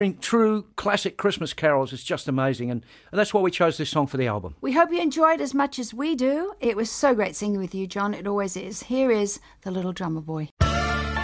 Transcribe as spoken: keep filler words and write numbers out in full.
True classic Christmas carols is just amazing, and, and that's why we chose this song for the album. We hope you enjoyed as much as we do. It was so great singing with you, John. It always is. Here is The Little Drummer Boy.